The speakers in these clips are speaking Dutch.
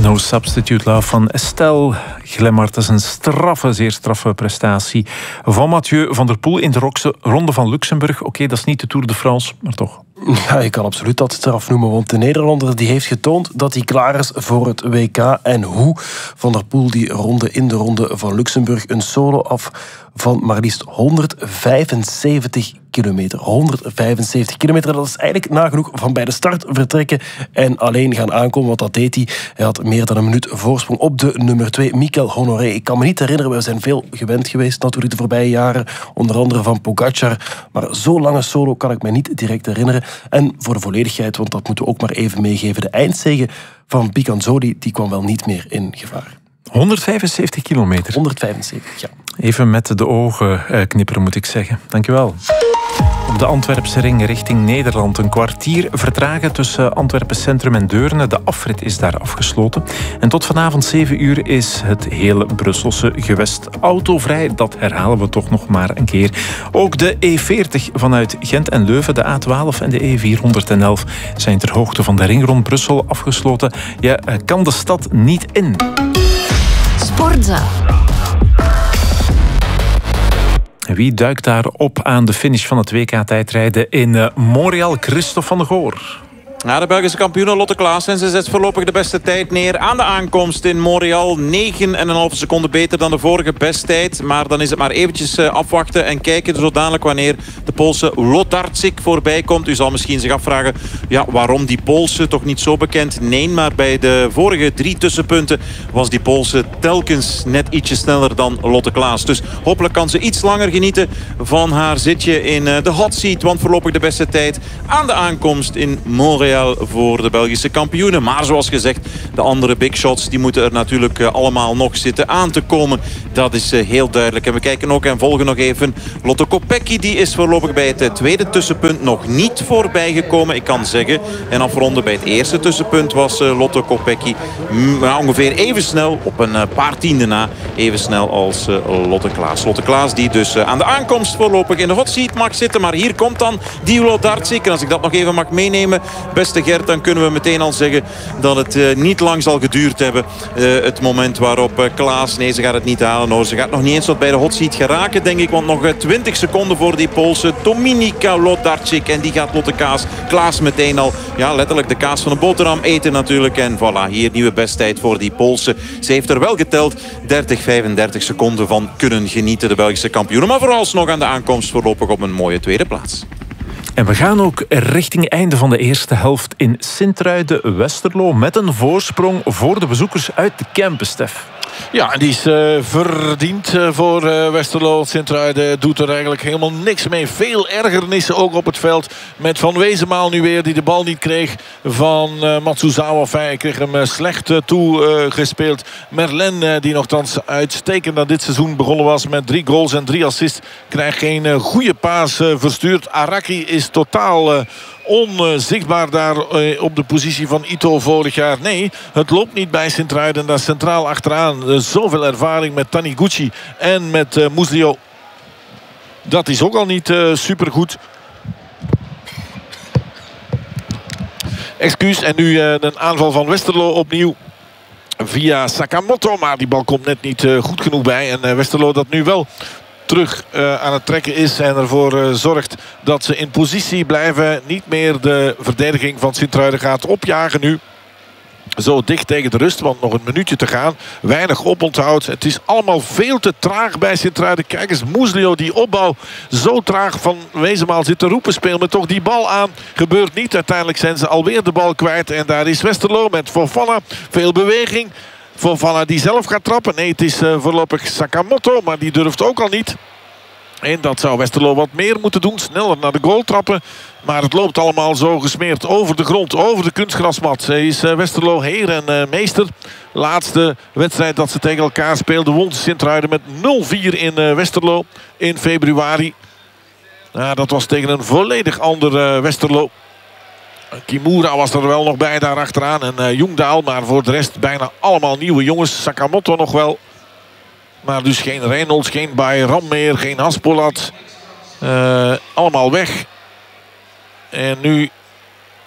No Substitute Love van Estelle Glemmart. Dat is een zeer straffe prestatie van Mathieu van der Poel in de Ronde van Luxemburg. Oké, dat is niet de Tour de France, maar toch. Ja, je kan absoluut dat straf noemen, want de Nederlander die heeft getoond dat hij klaar is voor het WK. En hoe Van der Poel die in de Ronde van Luxemburg een solo af van maar liefst 175 kilometer. 175 kilometer, dat is eigenlijk nagenoeg van bij de start vertrekken en alleen gaan aankomen, want dat deed hij. Hij had meer dan een minuut voorsprong op de nummer 2, Mikel Honoré. Ik kan me niet herinneren, we zijn veel gewend geweest natuurlijk de voorbije jaren, onder andere van Pogacar, maar zo'n lange solo kan ik me niet direct herinneren. En voor de volledigheid, want dat moeten we ook maar even meegeven, de eindzege van Picanzoli, die kwam wel niet meer in gevaar. 175 kilometer. 175, ja. Even met de ogen knipperen, moet ik zeggen. Dankjewel. Op de Antwerpse ring richting Nederland. Een kwartier vertragen tussen Antwerpen Centrum en Deurne. De afrit is daar afgesloten. En tot vanavond 7 uur is het hele Brusselse gewest autovrij. Dat herhalen we toch nog maar een keer. Ook de E40 vanuit Gent en Leuven, de A12 en de E411 zijn ter hoogte van de ring rond Brussel afgesloten. Je kan de stad niet in. Sportza. Wie duikt daar op aan de finish van het WK-tijdrijden in Montreal? Christophe van der Goor. Ja, de Belgische kampioene Lotte Klaas. En ze zet voorlopig de beste tijd neer aan de aankomst in Montreal. 9,5 seconden beter dan de vorige besttijd. Maar dan is het maar eventjes afwachten en kijken zo dadelijk wanneer de Poolse Lotarczyk voorbij komt. U zal misschien zich afvragen, ja, waarom die Poolse, toch niet zo bekend? Nee, maar bij de vorige 3 tussenpunten was die Poolse telkens net ietsje sneller dan Lotte Klaas. Dus hopelijk kan ze iets langer genieten van haar zitje in de hot seat. Want voorlopig de beste tijd aan de aankomst in Montreal voor de Belgische kampioenen. Maar zoals gezegd, de andere big shots die moeten er natuurlijk allemaal nog zitten aan te komen. Dat is heel duidelijk. En we kijken ook en volgen nog even Lotte Kopecky. Die is voorlopig bij het tweede tussenpunt nog niet voorbij gekomen. Ik kan zeggen, en afronden bij het eerste tussenpunt was Lotte Kopecky ongeveer even snel, op een paar tienden na, even snel als Lotte Klaas. Lotte Klaas die dus aan de aankomst voorlopig in de hot seat mag zitten. Maar hier komt dan die Lotarczyk. En als ik dat nog even mag meenemen, beste Gert, dan kunnen we meteen al zeggen dat het niet lang zal geduurd hebben. Het moment waarop Klaas, nee, ze gaat het niet halen hoor. Ze gaat nog niet eens tot bij de hot seat geraken, denk ik. Want nog 20 seconden voor die Poolse Dominika Lotarczyk. En die gaat Lotte Klaas meteen al, ja, letterlijk de kaas van de boterham eten natuurlijk. En voilà, hier nieuwe besttijd voor die Poolse. Ze heeft er wel geteld 35 seconden van kunnen genieten, de Belgische kampioenen. Maar vooralsnog aan de aankomst voorlopig op een mooie tweede plaats. En we gaan ook richting einde van de eerste helft in Sint-Truiden-Westerlo met een voorsprong voor de bezoekers uit de campus, Stef. Ja, en die is verdiend voor Westerlo. Sint-Truiden doet er eigenlijk helemaal niks mee. Veel ergernissen ook op het veld. Met Van Wezenmaal nu weer, die de bal niet kreeg van Matsuzawa. Enfin, hij kreeg hem slecht toegespeeld. Merlin, die nogthans uitstekend aan dit seizoen begonnen was met 3 goals en 3 assists, krijgt geen goede paas verstuurd. Araki is totaal onzichtbaar daar op de positie van Ito vorig jaar. Nee, het loopt niet bij Sint-Truiden. Daar centraal achteraan zoveel ervaring met Taniguchi en met Muslio. Dat is ook al niet supergoed. Excuus. En nu een aanval van Westerlo opnieuw via Sakamoto. Maar die bal komt net niet goed genoeg bij. En Westerlo dat nu wel terug aan het trekken is en ervoor zorgt dat ze in positie blijven. Niet meer de verdediging van Sint-Truiden gaat opjagen nu. Zo dicht tegen de rust, want nog een minuutje te gaan. Weinig oponthoud. Het is allemaal veel te traag bij Sint-Truiden. Kijk eens, Muslio, die opbouw zo traag. Van Wezenmaal zit te roepen, speel me toch die bal aan. Gebeurt niet. Uiteindelijk zijn ze alweer de bal kwijt. En daar is Westerlo met Fofana. Veel beweging. Fofana die zelf gaat trappen. Nee, het is voorlopig Sakamoto, maar die durft ook al niet. En dat zou Westerlo wat meer moeten doen. Sneller naar de goal trappen. Maar het loopt allemaal zo gesmeerd over de grond. Over de kunstgrasmat. Is Westerlo heer en meester. Laatste wedstrijd dat ze tegen elkaar speelden won Sint-Truiden met 0-4 in Westerlo in februari. Dat was tegen een volledig ander Westerlo. Kimura was er wel nog bij daar achteraan. En Jungdaal. Maar voor de rest bijna allemaal nieuwe jongens. Sakamoto nog wel. Maar dus geen Reynolds, geen Bayram meer, geen Haspolat. Allemaal weg. En nu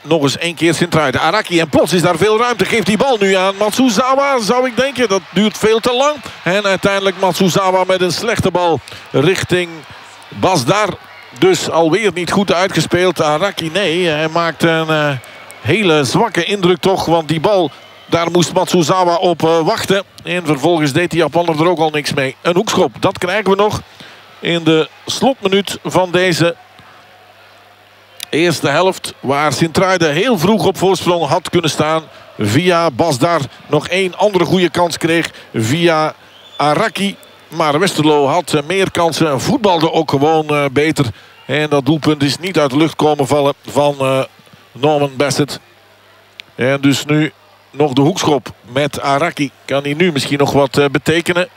nog eens 1 keer Sint-Truiden. Araki en plots is daar veel ruimte. Geeft die bal nu aan Matsuzawa, zou ik denken. Dat duurt veel te lang. En uiteindelijk Matsuzawa met een slechte bal richting Basdar. Dus alweer niet goed uitgespeeld. Araki, nee, hij maakt een hele zwakke indruk toch. Want die bal, daar moest Matsuzawa op wachten. En vervolgens deed die Japaner er ook al niks mee. Een hoekschop, dat krijgen we nog in de slotminuut van deze eerste helft. Waar Sint-Truiden heel vroeg op voorsprong had kunnen staan. Via Basdar nog 1 andere goede kans kreeg. Via Araki. Maar Westerlo had meer kansen. Voetbalde ook gewoon beter. En dat doelpunt is niet uit de lucht komen vallen van Norman Bassett. En dus nu nog de hoekschop met Araki. Kan hij nu misschien nog wat betekenen.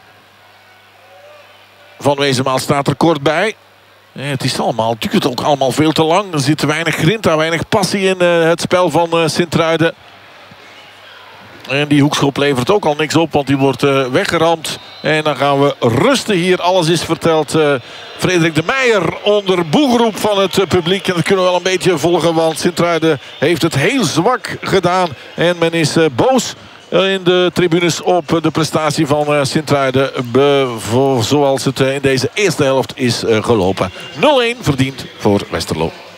Van Wezenmaal staat er kort bij. Het duurt ook allemaal veel te lang. Er zit weinig grinta, weinig passie in het spel van Sint-Truiden. En die hoekschop levert ook al niks op, want die wordt weggeramd. En dan gaan we rusten hier. Alles is verteld. Frederik de Meijer onder boegeroep van het publiek. En dat kunnen we wel een beetje volgen, want Sint-Truiden heeft het heel zwak gedaan. En men is boos in de tribunes op de prestatie van Sint-Truiden. Zoals het in deze eerste helft is gelopen. 0-1 verdiend voor Westerlo.